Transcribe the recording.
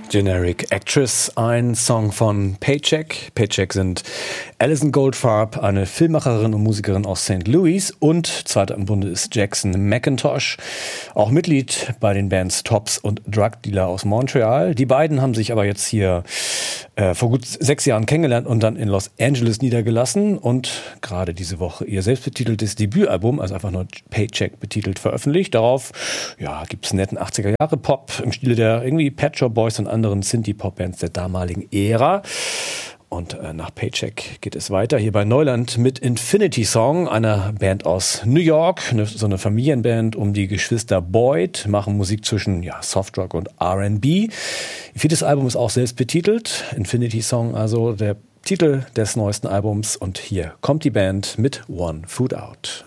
Generic Actress, ein Song von Paycheck. Paycheck sind Alison Goldfarb, eine Filmemacherin und Musikerin aus St. Louis, und zweiter im Bunde ist Jackson McIntosh, auch Mitglied bei den Bands Tops und Drug Dealer aus Montreal. Die beiden haben sich aber jetzt hier vor gut 6 Jahren kennengelernt und dann in Los Angeles niedergelassen und gerade diese Woche ihr selbstbetiteltes Debütalbum, also einfach nur Paycheck betitelt, veröffentlicht. Darauf gibt es einen netten 80er-Jahre-Pop im Stile der irgendwie Pet Shop Boys und anderen Synthie-Pop-Bands der damaligen Ära. Und nach Paycheck geht es weiter hier bei Neuland mit Infinity Song, einer Band aus New York, so eine Familienband um die Geschwister Boyd, machen Musik zwischen Softrock und R&B. Ihr viertes Album ist auch selbst betitelt, Infinity Song, also der Titel des neuesten Albums, und hier kommt die Band mit One Foot Out.